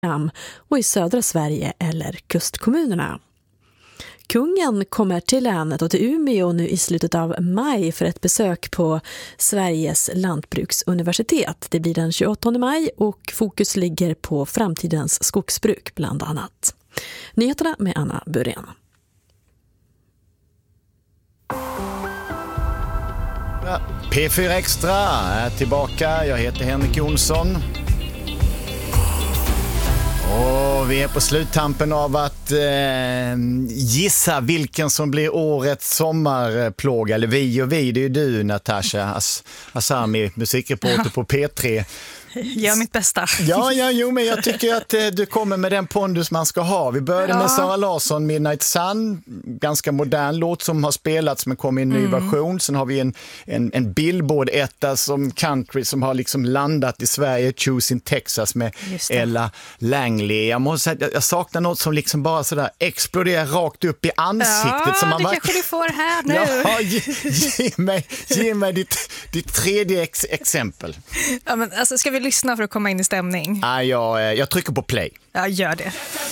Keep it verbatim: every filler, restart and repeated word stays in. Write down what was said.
och i södra Sverige eller kustkommunerna. Kungen kommer till länet och till Umeå nu i slutet av maj för ett besök på Sveriges lantbruksuniversitet. Det blir den tjugoåttonde maj och fokus ligger på framtidens skogsbruk bland annat. Nyheterna med Anna Burén. P fyra Extra är tillbaka. Jag heter Henrik Jonsson. Och vi är på sluttampen av att eh, gissa vilken som blir årets sommarplåga. Eller vi och vi, det är ju du, Natasha As- Asami, musikreporter på P tre. Gör mitt bästa. Ja, ja, jo, men jag tycker att eh, du kommer med den pondus man ska ha. Vi började ja. med Sara Larsson, Midnight Sun, ganska modern låt som har spelats men kom i en ny mm. version. Sen har vi en, en, en Billboard-etta som country som har liksom landat i Sverige, Choosing Texas med Ella Langley. Jag måste säga att jag saknar något som liksom bara sådär exploderar rakt upp i ansiktet. Ja, som man det bara... kanske du får här nu. Ja, ge, ge mig, ge mig ditt, ditt tredje ex- exempel. Ja, men alltså, ska vi lyssna för att komma in i stämning? Ja, jag, jag trycker på play. Ja, gör det.